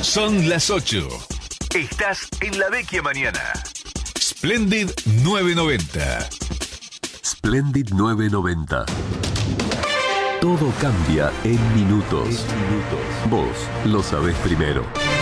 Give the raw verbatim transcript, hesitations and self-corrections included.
Son las ocho. Estás en la Vecchia Mañana. Splendid novecientos noventa. Splendid novecientos noventa. Todo cambia en minutos. En minutos. Vos lo sabés primero.